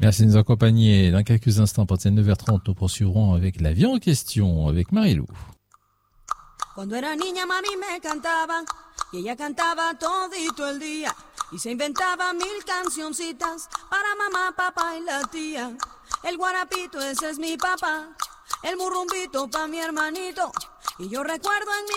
Merci de nous accompagner. Dans quelques instants, à partir de 9h30, nous poursuivrons avec la vie en question, avec Marilou. Cuando era niña mami me cantaba y ella cantaba todito el día y se inventaba 1000 cancioncitas para mamá, papá y la tía. El guarapito ese es mi papá, el murrumbito pa' mi hermanito y yo recuerdo en mi